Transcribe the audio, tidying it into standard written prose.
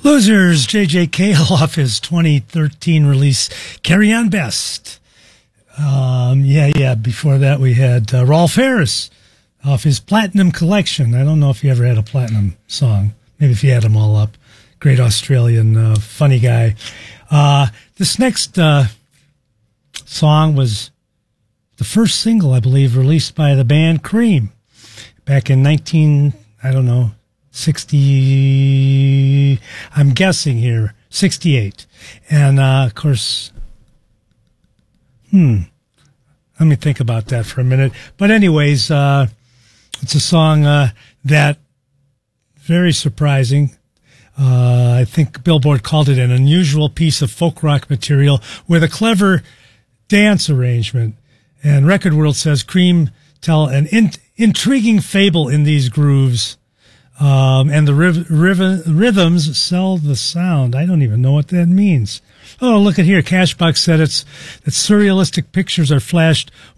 Losers, J.J. Cale off his 2013 release, Carry On Best. Before that we had Rolf Harris off his Platinum Collection. I don't know if you ever had a Platinum song. Maybe if you had them all up. Great Australian funny guy. This next song was the first single, I believe, released by the band Cream back in 60, I'm guessing here, 68. And, of course, let me think about that for a minute. But anyways, it's a song that, very surprising. I think Billboard called it an unusual piece of folk rock material with a clever dance arrangement. And Record World says Cream tell an intriguing fable in these grooves. And the rhythms sell the sound. I don't even know what that means. Oh, look at here. Cashbox said that surrealistic pictures are flashed